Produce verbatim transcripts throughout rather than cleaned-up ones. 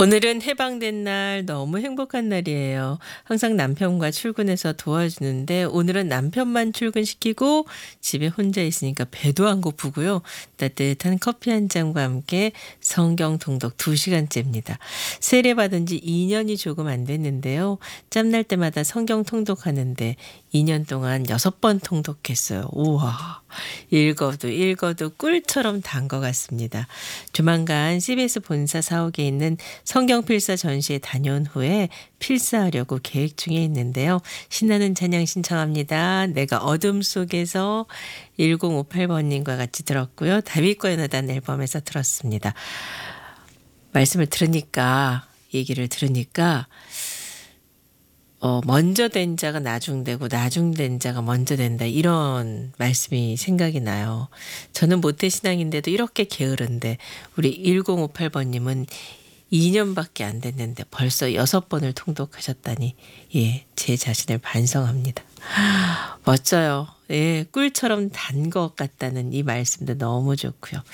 오늘은 해방된 날 너무 행복한 날이에요. 항상 남편과 출근해서 도와주는데 오늘은 남편만 출근시키고 집에 혼자 있으니까 배도 안 고프고요. 따뜻한 커피 한 잔과 함께 성경 통독 두 시간째입니다. 세례받은 지 이 년이 조금 안 됐는데요. 짬날 때마다 성경 통독하는데 이 년 동안 여섯 번 통독했어요. 우와. 읽어도 읽어도 꿀처럼 단 것 같습니다. 조만간 씨비에스 본사 사옥에 있는 성경 필사 전시에 다녀온 후에 필사하려고 계획 중에 있는데요. 신나는 찬양 신청합니다. 내가 어둠 속에서 천오십팔 번님과 같이 들었고요. 다윗과 요나단 앨범에서 들었습니다. 말씀을 들으니까 얘기를 들으니까 어, 먼저 된 자가 나중되고 나중된 자가 먼저 된다 이런 말씀이 생각이 나요. 저는 모태신앙인데도 이렇게 게으른데 우리 천오십팔 번님은 이 년밖에 안 됐는데 벌써 여섯 번을 통독하셨다니 예, 제 자신을 반성합니다. 멋져요. 예, 꿀처럼 단 것 같다는 이 말씀도 너무 좋고요.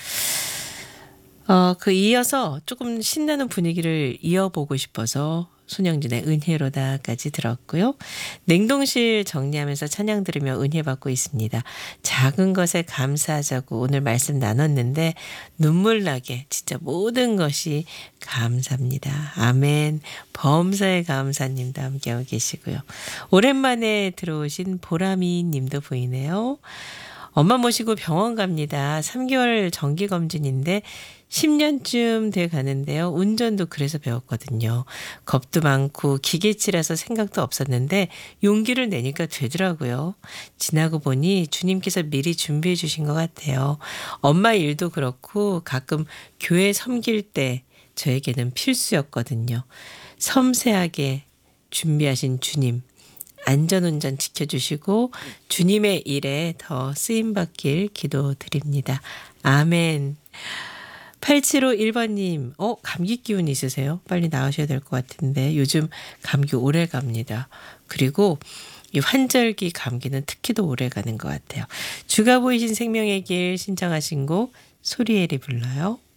어, 그 이어서 조금 신나는 분위기를 이어보고 싶어서 손영진의 은혜로다까지 들었고요. 냉동실 정리하면서 찬양 들으며 은혜 받고 있습니다. 작은 것에 감사하자고 오늘 말씀 나눴는데 눈물 나게 진짜 모든 것이 감사합니다. 아멘. 범사의 감사님도 함께하고 계시고요. 오랜만에 들어오신 보람이 님도 보이네요. 엄마 모시고 병원 갑니다. 삼 개월 정기검진인데 십 년쯤 돼 가는데요. 운전도 그래서 배웠거든요. 겁도 많고 기계치라서 생각도 없었는데 용기를 내니까 되더라고요. 지나고 보니 주님께서 미리 준비해 주신 것 같아요. 엄마 일도 그렇고 가끔 교회 섬길 때 저에게는 필수였거든요. 섬세하게 준비하신 주님. 안전운전 지켜주시고 주님의 일에 더 쓰임받길 기도드립니다. 아멘. 팔칠오일 번님, 어, 감기 기운 있으세요? 빨리 나으셔야 될 것 같은데 요즘 감기 오래 갑니다. 그리고 이 환절기 감기는 특히 더 오래 가는 것 같아요. 주가 보이신 생명의 길 신청하신 곡 소리엘이 불러요.